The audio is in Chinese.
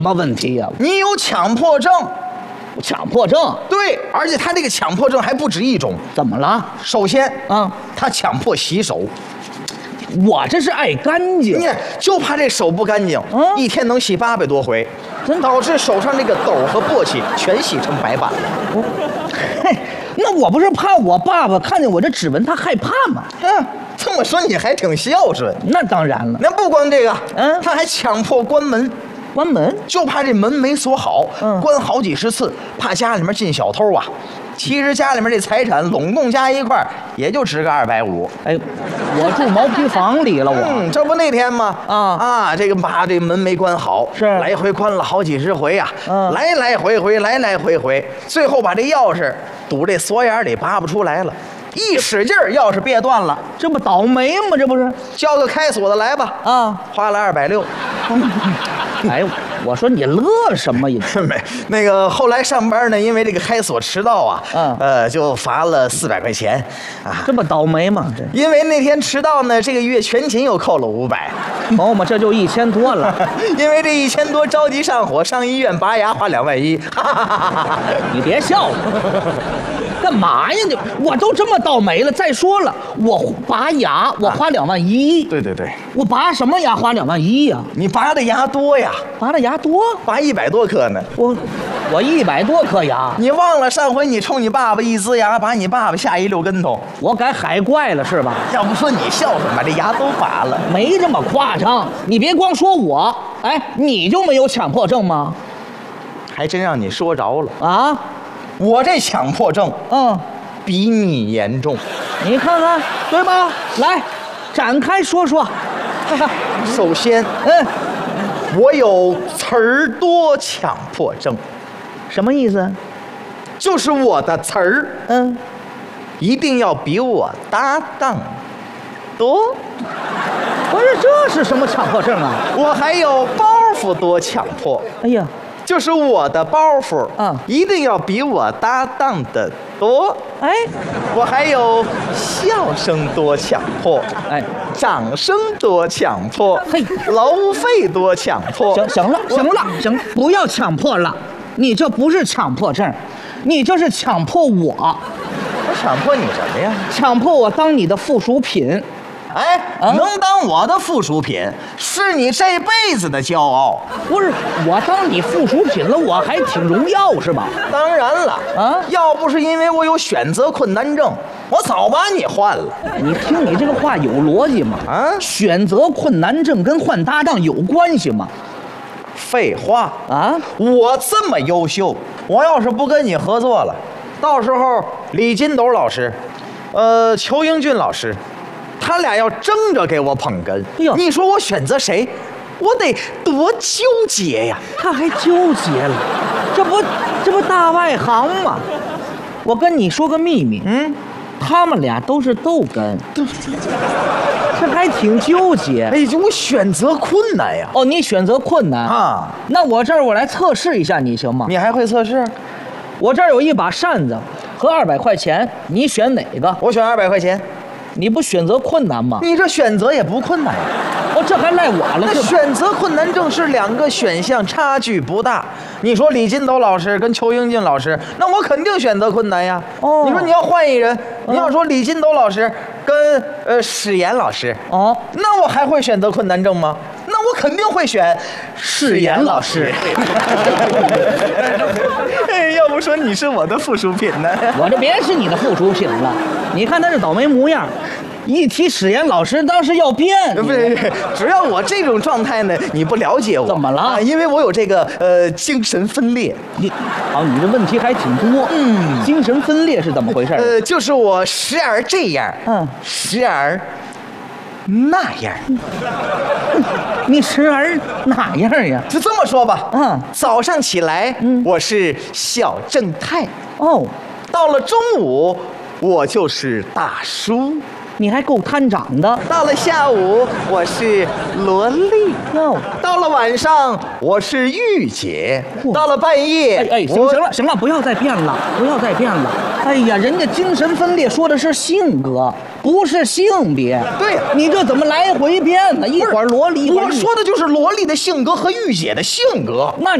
么问题呀、 你有强迫症。 强迫症？ 对，而且他这个强迫症还不止一种。 怎么了？ 首先啊， 他强迫洗手， 我这是爱干净。 你看就怕这手不干净，一天能洗800多回，导致手上这个痘和簸箕全洗成白板了。 嘿，那我不是怕我爸爸看见我这指纹他害怕吗？ 这么说你还挺孝顺。 那当然了。 那不光这个， 他还强迫关门。 关门就怕这门没锁好，关好几十次，怕家里面进小偷啊。其实家里面这财产拢共加一块也就值个250。 哎，我住毛坯房里了，我。 这不那天吗？这个把这门没关好， 是来回关了好几十回呀，来来回回，最后把这钥匙堵这锁眼里拔不出来了。一使劲儿，钥匙别断了， 这不倒霉吗？这不是， 叫个开锁的来吧。花了260。 哎，我说你乐什么呀？ 没那个后来上班呢，因为这个开锁迟到啊，就罚了400块钱啊。 这不倒霉吗？这因为那天迟到呢，这个月全勤又扣了500。 朋友们，这就1000多了。 因为这1000多着急上火，上医院拔牙花2万1。 你别笑了。干嘛呀你？我都这么倒霉了。再说了，我拔牙我花2万1。 对对对， 我拔什么牙花2万1呀？ 你拔的牙多呀， 拔的牙多， 拔100多颗呢。 我100多颗牙。 你忘了上回你冲你爸爸一呲牙，把你爸爸吓一溜跟头。 我改海怪了是吧？ 要不说你孝顺，把这牙都拔了。 没这么夸张。你别光说我，哎，你就没有强迫症吗？ 还真让你说着了啊！ 我这强迫症，比你严重。 你看看，对吧？来，展开说说。 首先，我有词儿多强迫症。 什么意思？ 就是我的词儿，一定要比我搭档多。 不是，这是什么强迫症啊？ 我还有包袱多强迫。 哎呀。 就是我的包袱一定要比我搭档的多。 哎， 我还有笑声多强迫，掌声多强迫，楼费多强迫。 行了，不要强迫了，你这不是强迫症，你这是强迫我。 我强迫你什么呀？ 强迫我当你的附属品。 能当我的附属品，是你这辈子的骄傲。 不是，我当你附属品了，我还挺荣耀是吧？ 当然了要不是因为我有选择困难症，我早把你换了。 你听你这个话有逻辑吗？选择困难症跟换搭档有关系吗？ 废话我这么优秀，我要是不跟你合作了，到时候李金斗老师，裘英俊老师。他俩要争着给我捧哏，你说我选择谁？我得多纠结呀！ 他还纠结了，这不大外行吗？我跟你说个秘密，他们俩都是逗哏，这还挺纠结。 哎，我选择困难呀！ 哦，你选择困难啊？那我这儿我来测试一下你行吗？ 你还会测试？ 我这儿有一把扇子和200块钱，你选哪个？ 我选200块钱。 你不选择困难吗？ 你这选择也不困难呀。 这还赖我了。 那选择困难症是2个选项差距不大。你说李金斗老师跟裘英俊老师，那我肯定选择困难呀。你说你要换一人，你要说李金斗老师跟史岩老师，那我还会选择困难症吗？那我肯定会选史岩老师。要不说你是我的附属品呢。 我这别是你的附属品了，你看他这倒霉模样，一提史岩老师当时要变。 不是，只要我这种状态呢，你不了解我。 怎么了？ 因为我有这个精神分裂。 你这问题还挺多。精神分裂是怎么回事？ 就是我时而这样，时而那样。 你时而哪样呀？ 就这么说吧，早上起来，我是小正太，到了中午，我就是大叔， 你还够贪长的。 到了下午，我是萝莉； 哟， 到了晚上，我是御姐； 嚯到了半夜， 行了，不要再变了，不要再变了。哎呀，人家精神分裂说的是性格，不是性别。 对呀你这怎么来回变呢？一会儿萝莉，一会儿我说的就是萝莉的性格和御姐的性格。 那